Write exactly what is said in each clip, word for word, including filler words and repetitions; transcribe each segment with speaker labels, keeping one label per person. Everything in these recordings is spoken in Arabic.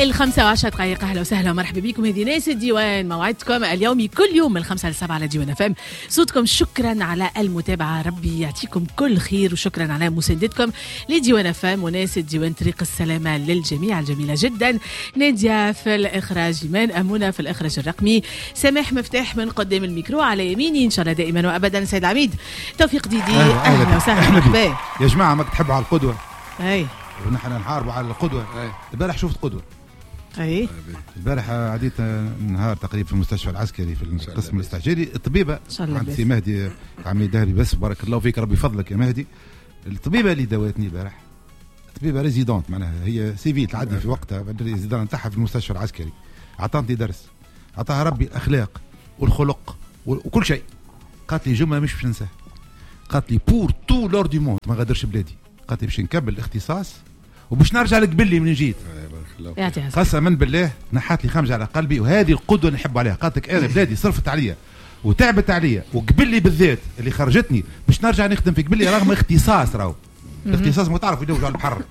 Speaker 1: الخمسة وعشرة دقائق. أهلا وسهلا ومرحبا بكم. هذه ناس الديوان، موعدكم اليومي كل يوم من الخمسة للسبعة على ديوان فم. صوتكم شكرا على المتابعة، ربي يعطيكم كل خير، وشكرا على مساندتكم لديوان فم وناس الديوان. طريق السلامة للجميع الجميلة جدا. نادية في الإخراج، إيمان أمونة في الإخراج الرقمي، سماح مفتاح من قدام الميكرو، على يميني إن شاء الله دائما وأبدا سيد العميد توفيق ديدي. أهلا, أهلا وسهلا مرحبا
Speaker 2: يا جماعة. ما تحبوا على القدوة؟
Speaker 1: أي
Speaker 2: ونحن نحاربوا على القدوة. البارح شفت قدوة.
Speaker 1: اي
Speaker 2: البارح عديت نهار تقريبا في المستشفى العسكري في القسم الاستعجالي. الطبيبه عند سي مهدي عميد دهري، بس بارك الله فيك، ربي فضلك يا مهدي. الطبيبه اللي داوتني البارح طبيبه ريزيدونت، معناها هي سيفي تعدي في وقتها الريزيدون نتاعها في المستشفى العسكري. عطاني درس، عطاها ربي الاخلاق والخلق وكل شيء. قالت لي جمله مش باش ننساها، قالت لي بور تو لور دي موند ما غادرش بلادي. قالت لي باش نكمل الاختصاص وباش نرجع لك بلي من جيت. قسما بالله نحات لي خمجة على قلبي، وهذه القدوة اللي نحب عليها. قالت لك انا بلادي صرفت عليا وتعبت عليا، وقبلي بالذات اللي خرجتني باش نرجع نخدم في قبلي رغم اختصاص. راهو الاختصاص ما تعرف يدوج على البحر.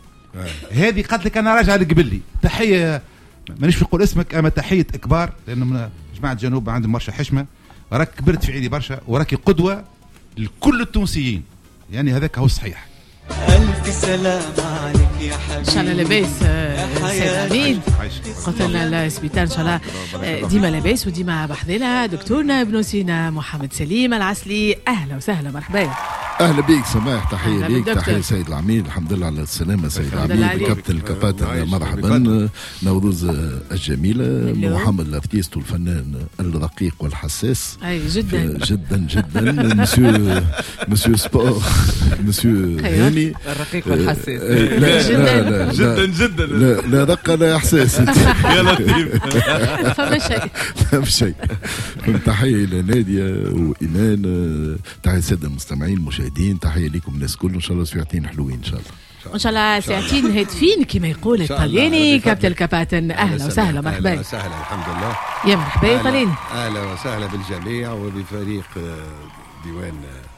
Speaker 2: هذه قالت لك انا راجع لك قبلي. تحيه، مانيش نقول اسمك، اما تحيه كبار، لانه من جماعه الجنوب عندهم برشا حشمه. راك كبرت في عيني برشا، وراكي قدوه لكل التونسيين، يعني هذاك هو الصحيح.
Speaker 3: ألف سلام عليك يا حبيبي.
Speaker 1: إن شاء الله لاباس سيد عميد. قلت لنا السبيطار إن شاء الله ديما لاباس وديما بحذنا. دكتورنا ابن سينا محمد سليم العسلي، أهلا وسهلا مرحبا.
Speaker 4: اهلا بيك سماح، تحيه ليك، تحيه سيد العميد. الحمد لله على السلامه سيد العميد. كابتن الكباتن مرحبا. نوروز الجميله، محمد الارتيست والفنان الرقيق والحساس.
Speaker 1: اي جدا
Speaker 4: جدا جدا. مسيو مسيو سبور، مسيو هاني
Speaker 5: الرقيق والحساس.
Speaker 4: لا لا لا
Speaker 5: جدا جدا.
Speaker 4: لا لا رقه لا احساس.
Speaker 5: يا لطيف.
Speaker 1: فما شيء
Speaker 4: فما شيء. تحيه لناديه وايمان، تحيه الساده المستمعين المشاهدين، تحيه لكم الناس كل. ان شاء الله ساعتين حلوين ان شاء الله.
Speaker 1: ان شاء الله ساعتين هادفين كما يقول الطلياني. كابتن الكاباتن اهلا وسهلا مرحبا.
Speaker 6: اهلا وسهلا، الحمد لله.
Speaker 1: يا مرحبا يا طلياني.
Speaker 6: اهلا وسهلا بالجميع وبفريق ديوان.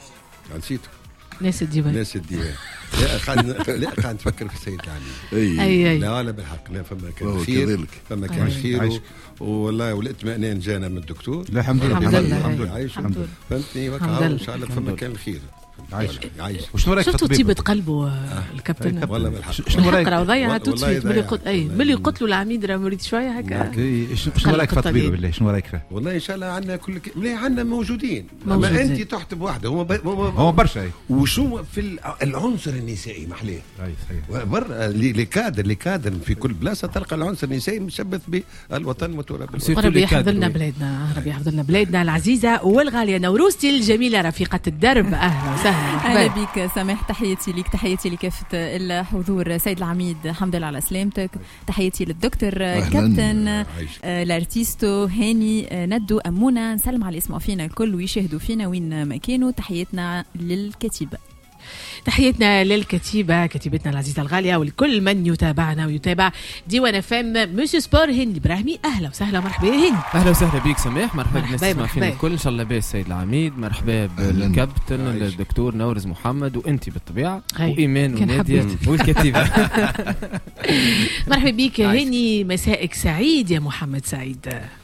Speaker 6: نسيته
Speaker 1: ناس الديوان.
Speaker 6: ناس الديوان. لا قاعد لا قاعد نفكر في السيد العميد.
Speaker 1: اي اي
Speaker 6: لا لا بالحق، لا فما كان خير، فما كان خير، والله والاطمئنان جانا من الدكتور.
Speaker 2: لا الحمد لله
Speaker 1: الحمد لله
Speaker 6: الحمد لله الحمد لله. فهمتني وكا ان شاء الله فما كان الخير.
Speaker 2: عايش
Speaker 6: عايش.
Speaker 2: وشنو رايك في
Speaker 1: شفتوا
Speaker 2: الطبيب؟
Speaker 1: طيبة قلبه الكابتن؟
Speaker 6: والله بالحق.
Speaker 2: شنو رايك؟
Speaker 1: راه ضيع تو
Speaker 6: والله
Speaker 1: سويت ملي
Speaker 6: ضيع.
Speaker 1: قلت اي ملي قلت له العميد راه مريض شويه هكا.
Speaker 2: شنو رايك في الطبيب بالله؟ شنو رايك فيه؟
Speaker 6: والله ان شاء الله عندنا كل ك... مليح، عندنا موجودين.
Speaker 1: موجودين.
Speaker 6: اما انت تحت بوحده، هما ب... هما
Speaker 2: هو برشا.
Speaker 6: وشو في العنصر النسائي محليه.
Speaker 2: اي صحيح.
Speaker 6: برا اللي كادر اللي كادر في كل بلاصه تلقى العنصر النسائي مشبث بالوطن وتراب الوطن.
Speaker 1: ربي يحفظ لنا بلادنا، ربي يحفظ لنا بلادنا العزيزه والغاليه. نوروزتي الجميله رفيقه الدرب، اهلا وسهلا.
Speaker 7: اهلا بك سماح، تحياتي لك، تحياتي لكافه الحضور. سيد العميد الحمد لله على سلامتك. تحياتي للدكتور كابتن الارتيستو هاني ندو امونه. نسلم على اسمه فينا الكل ويشاهدوا فينا وين ما كانوا. تحياتنا للكتيبه،
Speaker 1: تحياتنا للكتيبة، كتيبتنا العزيزة الغالية، ولكل من يتابعنا ويتابع ديوان فم. مسيو سبور هاني إبراهيمي، أهلا وسهلا مرحبا هاني.
Speaker 5: أهلا وسهلا بيك سماح، مرحبا بالناس
Speaker 1: مرحبا
Speaker 5: فينا الكل. إن شاء الله باس سيد العميد، مرحبا بالكابتن الدكتور نورز محمد، وأنت بالطبيعة، وإيمان ونادية والكتيبة.
Speaker 1: مرحبا بيك هاني، مسائك سعيد يا محمد سعيد.